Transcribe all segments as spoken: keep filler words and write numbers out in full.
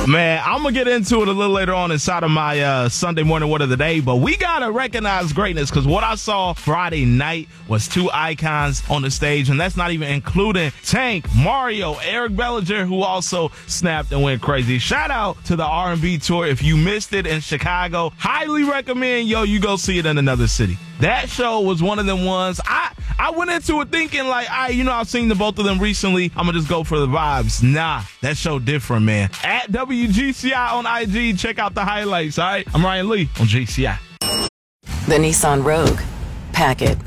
Man, I'm going to get into it a little later on inside of my uh, Sunday morning word of the day, but we got to recognize greatness because what I saw Friday night was two icons on the stage, and that's not even including Tank, Mario, Eric Bellinger, who also snapped and went crazy. Shout out to the R and B tour. If you missed it in Chicago, highly recommend, yo, you go see it in another city. That show was one of them ones. I, I went into it thinking like, I, you know, I've seen the both of them recently. I'm going to just go for the vibes. Nah, that show different, man. At W G C I on I G, check out the highlights, all right? I'm Ryan Lee on G C I. The Nissan Rogue. Pack it.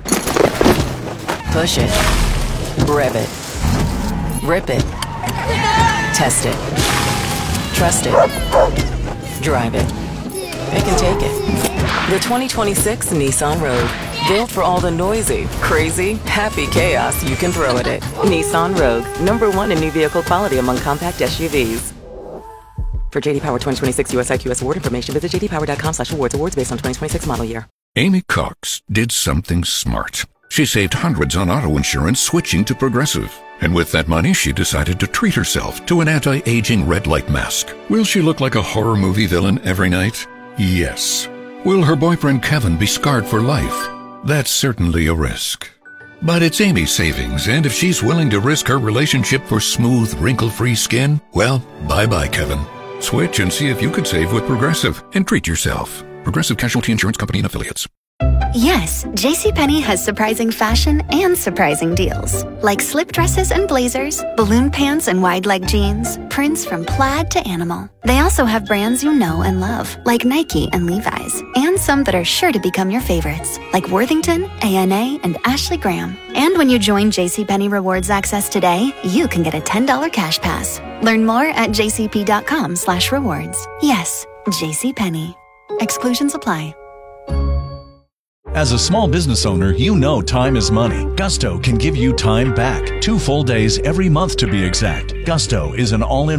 Push it. Rev it. Rip it. Test it. Trust it. Drive it. Pick and take it. The twenty twenty-six Nissan Rogue. Built for all the noisy, crazy, happy chaos you can throw at it. Nissan Rogue. Number one in new vehicle quality among compact S U Vs. For J D Power twenty twenty-six U S I Q S award information, visit j d power dot com slash awards. Awards based on twenty twenty-six model year. Amy Cox did something smart. She saved hundreds on auto insurance switching to Progressive. And with that money, she decided to treat herself to an anti-aging red light mask. Will she look like a horror movie villain every night? Yes. Will her boyfriend Kevin be scarred for life? That's certainly a risk. But it's Amy's savings, and if she's willing to risk her relationship for smooth, wrinkle-free skin, well, bye-bye, Kevin. Switch and see if you could save with Progressive and treat yourself. Progressive Casualty Insurance Company and Affiliates. Yes, JCPenney has surprising fashion and surprising deals. Like slip dresses and blazers, balloon pants and wide leg jeans, prints from plaid to animal. They also have brands you know and love, like Nike and Levi's, and some that are sure to become your favorites, like Worthington, A N A, and Ashley Graham. And when you join JCPenney Rewards Access today, you can get a ten dollars cash pass. Learn more at jcp.com slash rewards. Yes, JCPenney. Exclusions apply. As a small business owner, you know time is money. Gusto can give you time back. Two full days every month to be exact. Gusto is an all-in